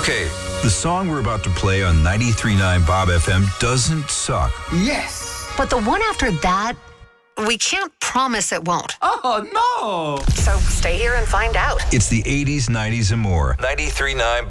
Okay, the song we're about to play on 93.9 Bob FM doesn't suck. Yes. But the one after that, we can't promise it won't. Oh, no. So stay here and find out. It's the 80s, 90s, and more. 93.9